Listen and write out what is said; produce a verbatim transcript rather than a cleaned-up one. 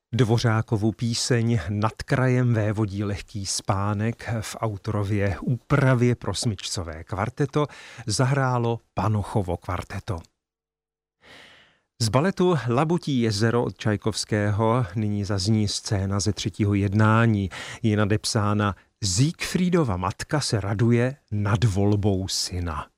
Dvořákovu píseň Nad krajem vévodí lehký spánek v autorově úpravě pro smyčcové kvarteto zahrálo Panochovo kvarteto. Z baletu Labutí jezero od Čajkovského nyní zazní scéna ze třetího jednání. Je nadepsána: Siegfriedova matka se raduje nad volbou syna.